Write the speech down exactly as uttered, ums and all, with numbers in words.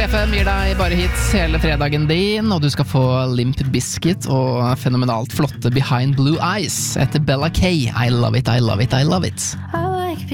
Rock F M gir deg bare hits hele fredagen din, og du skal få Limp Bizkit og fenomenalt flotte Behind Blue Eyes etter Bella K. I love it, I love it, I love it.